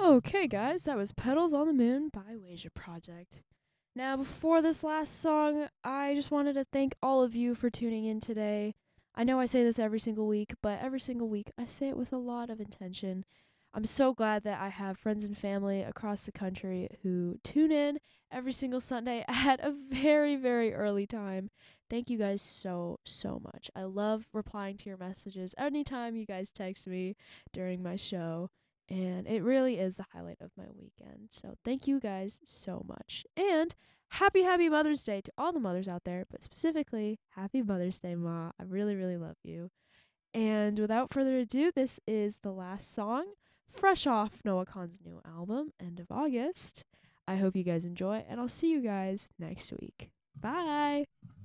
Okay, guys, that was Petals on the Moon by Wasia Project. Now, before this last song, I just wanted to thank all of you for tuning in today. I know I say this every single week, but every single week I say it with a lot of intention. I'm so glad that I have friends and family across the country who tune in every single Sunday at a very, very early time. Thank you guys so much. I love replying to your messages anytime you guys text me during my show, and it really is the highlight of my weekend. So thank you guys so much. And happy Mother's Day to all the mothers out there, but specifically, happy Mother's Day, Ma. I really, really love you. And without further ado, this is the last song, fresh off Noah Khan's new album, End of August. I hope you guys enjoy, and I'll see you guys next week. Bye!